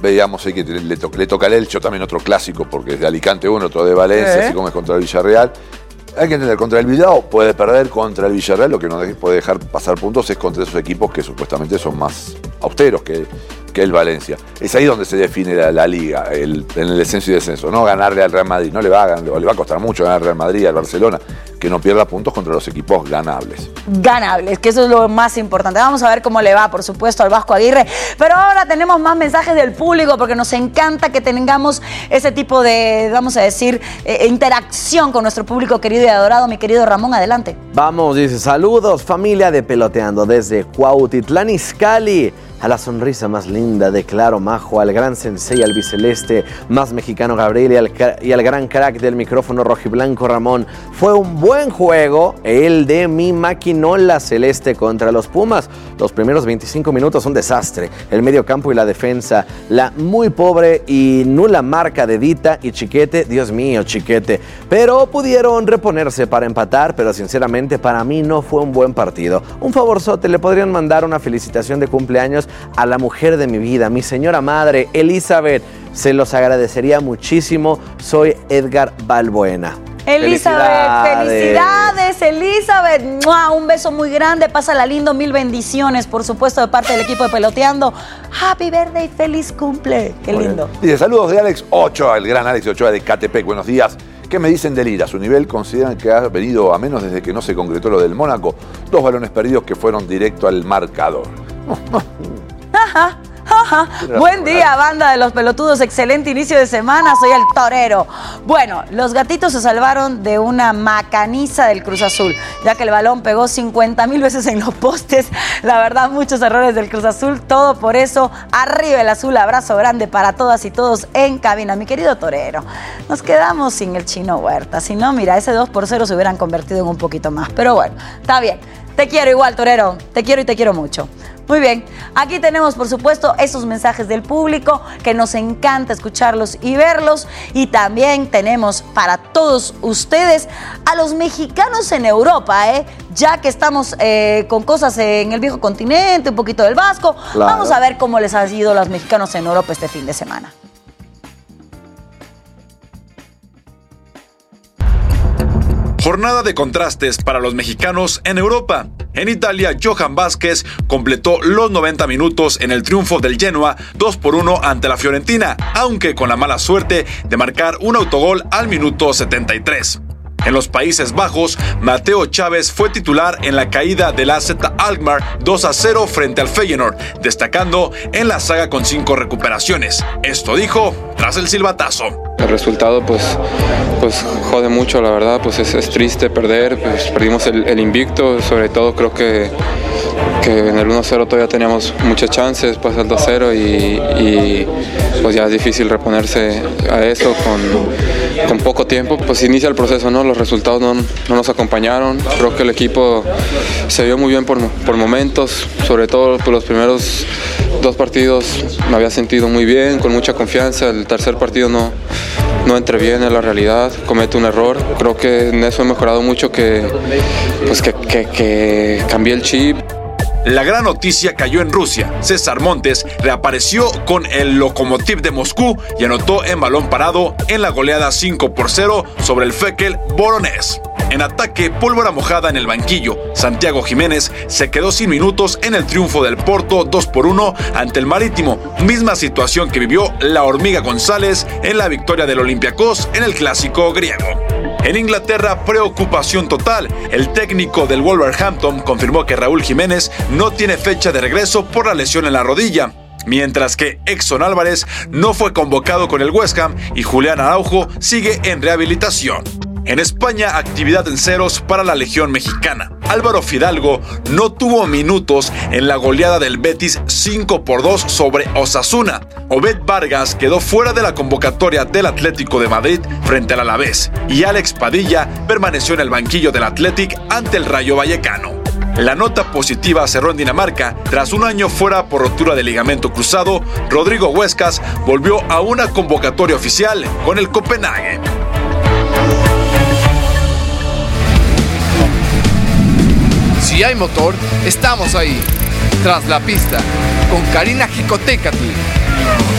veíamos ahí que le toca al Elche también otro clásico, porque es de Alicante uno, otro de Valencia, así como es contra el Villarreal. Hay que entender, contra el Bilbao puede perder, contra el Villarreal lo que no puede dejar pasar puntos es contra esos equipos que supuestamente son más austeros que el Valencia. Es ahí donde se define la liga, en el descenso y descenso. No ganarle al Real Madrid, no le va a costar mucho ganar al Real Madrid, al Barcelona, que no pierda puntos contra los equipos ganables. Ganables, que eso es lo más importante. Vamos a ver cómo le va, por supuesto, al Vasco Aguirre. Pero ahora tenemos más mensajes del público porque nos encanta que tengamos ese tipo de, vamos a decir, interacción con nuestro público querido y adorado. Mi querido Ramón, adelante. Vamos, dice, saludos, familia de Peloteando, desde Cuautitlán Izcalli. A la sonrisa más linda de Claro Majo, al gran sensei albiceleste más mexicano Gabriel y al gran crack del micrófono rojiblanco Ramón. Fue un buen juego el de mi maquinola celeste contra los Pumas. Los primeros 25 minutos un desastre. El medio campo y la defensa, la muy pobre y nula marca de Dita y Chiquete. Dios mío, Chiquete. Pero pudieron reponerse para empatar, pero sinceramente para mí no fue un buen partido. Un favorzote, le podrían mandar una felicitación de cumpleaños a la mujer de mi vida, mi señora madre, Elizabeth. Se los agradecería muchísimo. Soy Edgar Balbuena. Elizabeth, felicidades, Elizabeth. ¡Mua! Un beso muy grande, pásala lindo, 1000 bendiciones, por supuesto, de parte del equipo de Peloteando. Happy birthday, feliz cumple. Qué lindo. Dice, saludos de Alex Ochoa, el gran Alex Ochoa de Catepec. Buenos días. ¿Qué me dicen de Lira? Su nivel consideran que ha venido a menos desde que no se concretó lo del Mónaco. 2 balones perdidos que fueron directo al marcador. Ajá. Buen día, banda de los pelotudos, excelente inicio de semana, soy el torero. Bueno, los gatitos se salvaron de una macaniza del Cruz Azul, ya que el balón pegó 50,000 veces en los postes. La verdad, muchos errores del Cruz Azul, todo por eso. Arriba el azul, abrazo grande para todas y todos en cabina. Mi querido torero, nos quedamos sin el Chino Huerta, si no, mira, ese 2-0 se hubieran convertido en un poquito más, pero bueno, está bien. Te quiero igual, torero, te quiero y te quiero mucho. Muy bien, aquí tenemos por supuesto esos mensajes del público que nos encanta escucharlos y verlos, y también tenemos para todos ustedes a los mexicanos en Europa, ya que estamos con cosas en el viejo continente, un poquito del Vasco. Claro. Vamos a ver cómo les ha ido a los mexicanos en Europa este fin de semana. Jornada de contrastes para los mexicanos en Europa. En Italia, Johan Vázquez completó los 90 minutos en el triunfo del Genoa 2-1 ante la Fiorentina, aunque con la mala suerte de marcar un autogol al minuto 73. En los Países Bajos, Mateo Chávez fue titular en la caída del AZ Alkmaar 2-0 frente al Feyenoord, destacando en la saga con 5 recuperaciones. Esto dijo tras el silbatazo. El resultado pues jode mucho, la verdad, pues es triste perder, pues perdimos el invicto, sobre todo creo que en el 1-0 todavía teníamos muchas chances, pasa el 2-0 y pues ya es difícil reponerse a eso con poco tiempo. Pues inicia el proceso, ¿no? Los resultados no nos acompañaron, creo que el equipo se vio muy bien por momentos, sobre todo por los primeros 2 partidos me había sentido muy bien, con mucha confianza. El tercer partido no entré bien en la realidad, cometo un error. Creo que en eso he mejorado mucho, que cambié el chip. La gran noticia cayó en Rusia. César Montes reapareció con el Lokomotiv de Moscú y anotó en balón parado en la goleada 5-0 sobre el Fekel Voronezh. En ataque, pólvora mojada en el banquillo. Santiago Jiménez se quedó sin minutos en el triunfo del Porto 2-1 ante el Marítimo. Misma situación que vivió la Hormiga González en la victoria del Olympiacos en el clásico griego. En Inglaterra, preocupación total. El técnico del Wolverhampton confirmó que Raúl Jiménez no tiene fecha de regreso por la lesión en la rodilla, mientras que Exxon Álvarez no fue convocado con el West Ham y Julián Araujo sigue en rehabilitación. En España, actividad en ceros para la Legión Mexicana. Álvaro Fidalgo no tuvo minutos en la goleada del Betis 5-2 sobre Osasuna. Obed Vargas quedó fuera de la convocatoria del Atlético de Madrid frente al Alavés. Y Alex Padilla permaneció en el banquillo del Athletic ante el Rayo Vallecano. La nota positiva cerró en Dinamarca. Tras un año fuera por rotura de ligamento cruzado, Rodrigo Huescas volvió a una convocatoria oficial con el Copenhague. Si hay motor, estamos ahí. Tras la pista, con Karina Jicotecatl.